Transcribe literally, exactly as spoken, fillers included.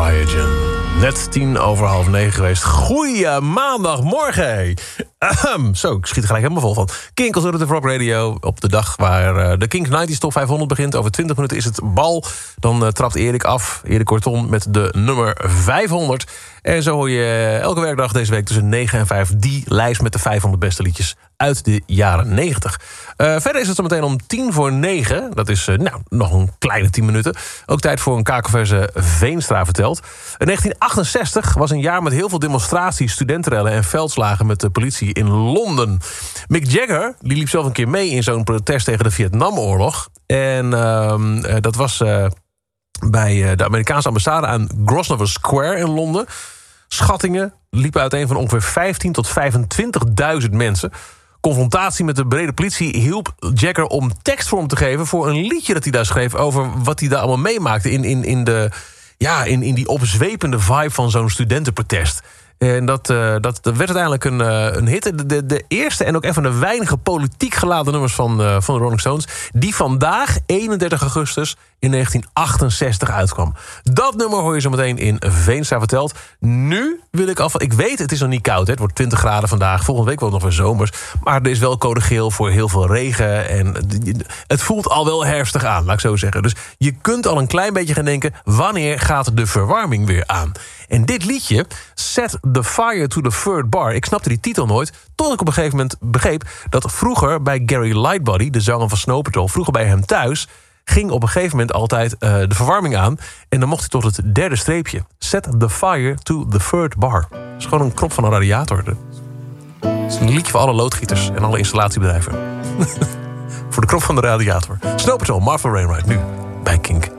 Biogen. Net tien over half negen geweest. Goeie maandagmorgen. Ahem. Zo, ik schiet er gelijk helemaal vol van. Kink Alternative Rock Radio op de dag waar uh, de Kink negentig Top vijfhonderd begint. Over twintig minuten is het bal. Dan uh, trapt Erik af, Erik Korton, met de nummer vijfhonderd. En zo hoor je elke werkdag deze week tussen negen en vijf... die lijst met de vijfhonderd beste liedjes uit de jaren negentig. Uh, verder is het zo meteen om tien voor negen. Dat is uh, nou, nog een kleine tien minuten. Ook tijd voor een kakelverse Veenstra verteld. In negentien achtenzestig was een jaar met heel veel demonstraties, studentenrellen en veldslagen met de politie in Londen. Mick Jagger die liep zelf een keer mee in zo'n protest tegen de Vietnamoorlog. En uh, dat was uh, bij uh, de Amerikaanse ambassade aan Grosvenor Square in Londen. Schattingen liepen uiteen van ongeveer vijftien tot vijfentwintigduizend mensen. Confrontatie met de brede politie hielp Jagger om tekstvorm te geven voor een liedje dat hij daar schreef over wat hij daar allemaal meemaakte in, in, in, de, ja, in, in die opzwepende vibe van zo'n studentenprotest. En dat, uh, dat, dat werd uiteindelijk een, uh, een hit. De, de, de eerste en ook een van de weinige politiek geladen nummers van, uh, van de Rolling Stones, die vandaag, eenendertig augustus in negentien achtenzestig uitkwam. Dat nummer hoor je zo meteen in Veenstra verteld. Nu wil ik af. Ik weet, het is nog niet koud. Hè? Het wordt twintig graden vandaag. Volgende week wordt het nog weer zomers. Maar er is wel code geel voor heel veel regen. En het voelt al wel herfstig aan, laat ik zo zeggen. Dus je kunt al een klein beetje gaan denken, wanneer gaat de verwarming weer aan? En dit liedje, Set the Fire to the Third Bar. Ik snapte die titel nooit, tot ik op een gegeven moment begreep dat vroeger bij Gary Lightbody, de zanger van Snow Patrol, vroeger bij hem thuis, ging op een gegeven moment altijd uh, de verwarming aan. En dan mocht hij tot het derde streepje. Set the fire to the third bar. Dat is gewoon een knop van een radiator. Het is een liedje voor alle loodgieters en alle installatiebedrijven. Voor de knop van de radiator. Snow Patrol, Martha Wainwright, nu bij Kink.